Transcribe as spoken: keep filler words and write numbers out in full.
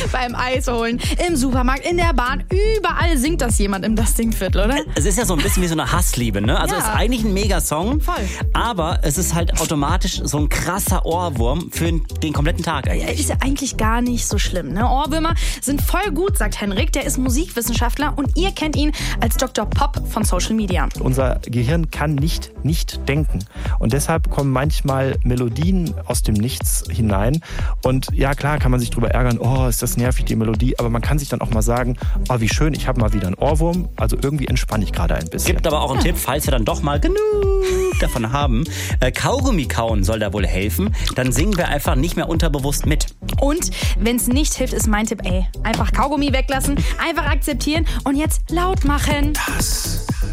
Beim Eis holen, im Supermarkt, in der Bahn, überall singt das jemand im Das Ding-Viertel, oder? Es ist ja so ein bisschen wie so eine Hassliebe, ne? Also Ja. es ist eigentlich ein Megasong, Voll. aber es ist halt automatisch so ein krasser Ohrwurm für den kompletten Tag Ja, eigentlich. ist ja eigentlich gar nicht so schlimm, ne? Ohrwürmer sind voll gut, sagt Henrik. Der ist Musikwissenschaftler und ihr kennt ihn als Doktor Pop von Social Media. Unser Gehirn kann nicht nicht denken. Und deshalb kommen manchmal Melodien aus dem Nichts hinein. Und ja, klar kann man sich drüber ärgern, oh, ist das nervig, die Melodie. Aber man kann sich dann auch mal sagen, oh, wie schön, ich habe mal wieder einen Ohrwurm. Also irgendwie entspanne ich gerade ein bisschen. Gibt aber auch einen Tipp, falls wir dann doch mal genug davon haben. Äh, Kaugummi kauen soll da wohl helfen. Dann singen wir einfach nicht mehr unterbewusst mit. Und wenn es nicht hilft, ist mein Tipp, ey, einfach Kaugummi weglassen, einfach akzeptieren und jetzt laut machen. Das